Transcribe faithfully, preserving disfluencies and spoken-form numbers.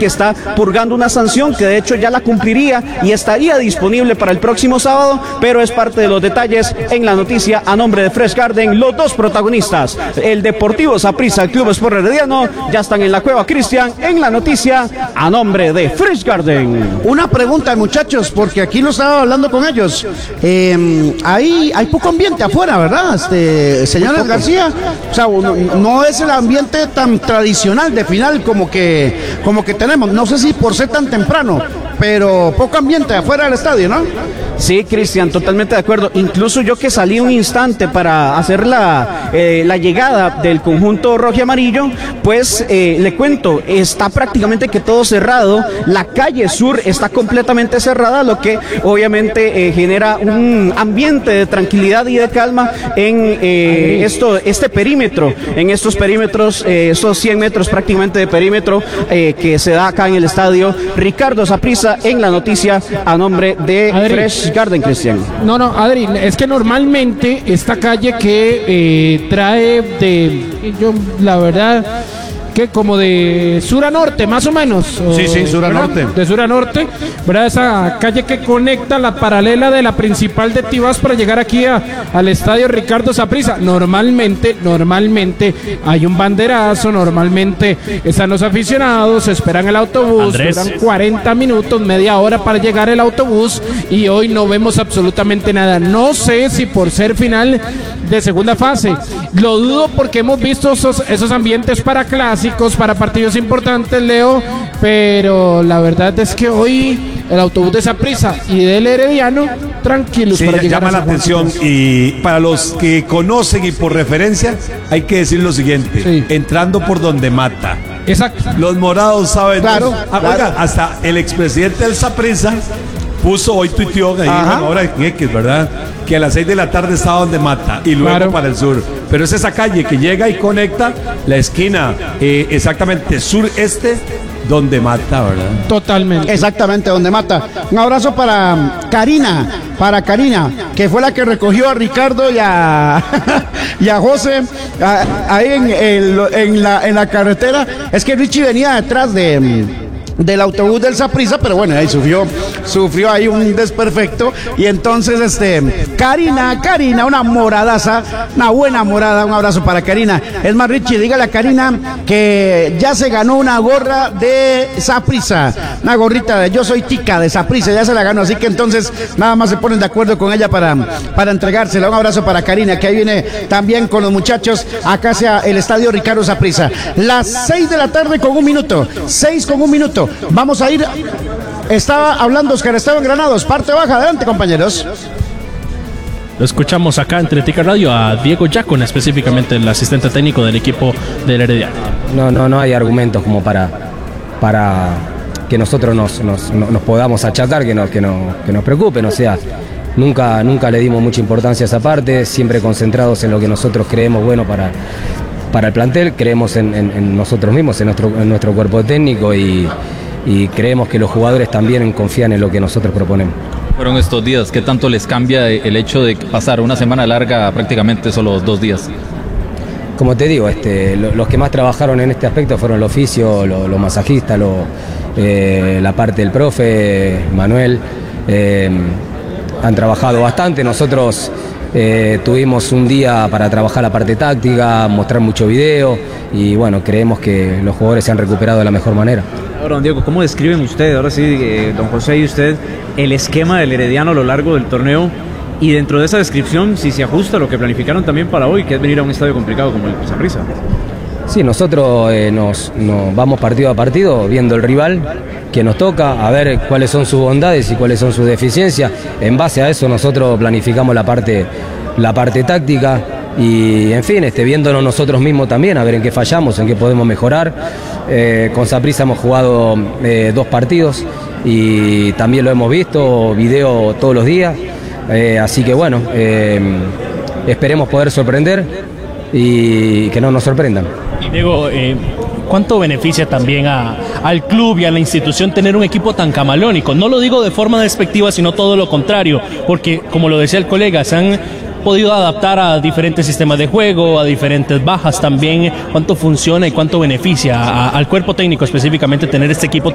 que está purgando una sanción que de hecho ya la cumpliría y estaría disponible para el próximo sábado, pero es parte de los detalles en la noticia a nombre de Fresh Garden. Los dos protagonistas, el Deportivo Saprissa, el Club Sport Herediano, ya están en la cueva. Cristian, en la noticia a nombre de Fresh Garden. Una pregunta, muchachos, porque aquí lo estaba hablando con ellos. Eh, hay, hay poco ambiente afuera, ¿verdad? Este, señores García, o sea, no, no es el ambiente tan tradicional de final como que, como que tenemos. No sé si por ser tan temprano, pero poco ambiente afuera del estadio, ¿no? Sí, Cristian, totalmente de acuerdo. Incluso yo que salí un instante para hacer la, eh, la llegada del conjunto rojo y amarillo, pues eh, le cuento, está prácticamente que todo cerrado. La calle sur está completamente cerrada, lo que obviamente eh, genera un ambiente de tranquilidad y de calma en eh, esto, este perímetro, en estos perímetros, eh, estos cien metros prácticamente de perímetro eh, que se da acá en el estadio Ricardo Saprissa. En la noticia a nombre de Adri. Fresh Garden, Cristian. No, no, Adri, es que normalmente esta calle que eh, trae de, yo la verdad, que como de sur a norte, más o menos. O, sí, sí, sur a norte. De sur a norte, ¿verdad? Esa calle que conecta la paralela de la principal de Tibás para llegar aquí a, al estadio Ricardo Saprissa. Normalmente, normalmente hay un banderazo, normalmente están los aficionados, esperan el autobús, esperan cuarenta minutos, media hora para llegar el autobús y hoy no vemos absolutamente nada. No sé si por ser final de segunda fase, lo dudo porque hemos visto esos, esos ambientes para clases, para partidos importantes, Leo, pero la verdad es que hoy el autobús de Saprissa y del Herediano tranquilos sí, para llegar llama a la atención. Y para los que conocen y por referencia hay que decir lo siguiente, sí. Entrando por donde mata. Exacto. Los morados saben. Claro, ah, claro. Oiga, hasta el expresidente del Saprissa puso, hoy tuiteó ahí, bueno, ahora en X, ¿verdad? Que a las seis de la tarde está donde mata y luego claro. Para el sur. Pero es esa calle que llega y conecta la esquina eh, exactamente sureste donde mata, ¿verdad? Totalmente. Exactamente, donde mata. Un abrazo para Karina, para Karina, que fue la que recogió a Ricardo y a, y a José a, ahí en, en, en, la, en la carretera. Es que Richie venía detrás de... del autobús del Saprissa, pero bueno, ahí sufrió, sufrió ahí un desperfecto y entonces este, Karina, Karina, una moradaza, una buena morada, un abrazo para Karina. Es más, Richie, dígale a Karina que ya se ganó una gorra de Saprissa, una gorrita de Yo Soy Tica de Saprissa, ya se la ganó, así que entonces nada más se ponen de acuerdo con ella para, para entregársela. Un abrazo para Karina, que ahí viene también con los muchachos acá hacia el estadio Ricardo Saprissa. Las seis de la tarde con un minuto, seis con un minuto. Vamos a ir, estaba hablando Oscar Esteban Granados, parte baja, adelante compañeros. Lo escuchamos acá en Teletica Radio a Diego Yacon, específicamente el asistente técnico del equipo del Herediano. No, no, no hay argumentos como para, para que nosotros nos, nos, nos podamos achacar, que, no, que, no, que nos preocupen, o sea, nunca, nunca le dimos mucha importancia a esa parte, siempre concentrados en lo que nosotros creemos bueno para... para el plantel, creemos en, en, en nosotros mismos, en nuestro, en nuestro cuerpo técnico y, y creemos que los jugadores también confían en lo que nosotros proponemos. Fueron estos días, ¿qué tanto les cambia el hecho de pasar una semana larga a prácticamente solo dos días? Como te digo, este, lo, los que más trabajaron en este aspecto fueron el oficio, los lo masajistas, lo, eh, la parte del profe, Manuel, eh, han trabajado bastante, nosotros... Eh, tuvimos un día para trabajar la parte táctica, mostrar mucho video y bueno, creemos que los jugadores se han recuperado de la mejor manera. Ahora, don Diego, ¿cómo describen usted, ahora sí, eh, don José y usted, el esquema del Herediano a lo largo del torneo? Y dentro de esa descripción, si se ajusta a lo que planificaron también para hoy, que es venir a un estadio complicado como el Saprissa. Sí, nosotros eh, nos, nos vamos partido a partido viendo el rival que nos toca, a ver cuáles son sus bondades y cuáles son sus deficiencias. En base a eso nosotros planificamos la parte, la parte táctica y en fin, este, viéndonos nosotros mismos también, a ver en qué fallamos, en qué podemos mejorar. Eh, con Saprissa hemos jugado eh, dos partidos y también lo hemos visto, video todos los días, eh, así que bueno, eh, esperemos poder sorprender y que no nos sorprendan. Diego, eh, ¿cuánto beneficia también a, al club y a la institución tener un equipo tan camaleónico? No lo digo de forma despectiva, sino todo lo contrario, porque como lo decía el colega, se han podido adaptar a diferentes sistemas de juego, a diferentes bajas también. ¿Cuánto funciona y cuánto beneficia a, al cuerpo técnico específicamente tener este equipo